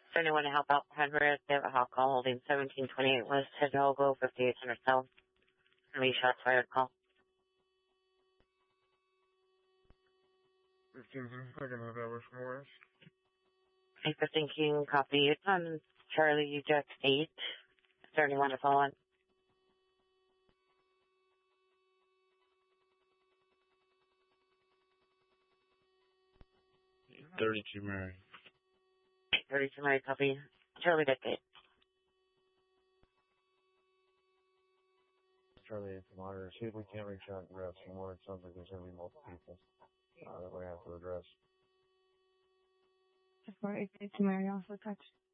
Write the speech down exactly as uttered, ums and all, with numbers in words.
So anyone to help out Penrith, they have a hot call holding seventeen twenty-eight West Hidalgo, fifty-eight hundred South. Any shots fired call? fifteen second half hours from West. eight fifteen King, copy. It's on Charlie Eject eight. Is there anyone to follow on? thirty-two Mary. thirty-two Mary, copy. Charlie Eject eight. Charlie eight to monitor. See if we can't reach out and grab some more. It sounds like there's going to be multiple people uh, that we have to address. Just for eight to Mary, also touch.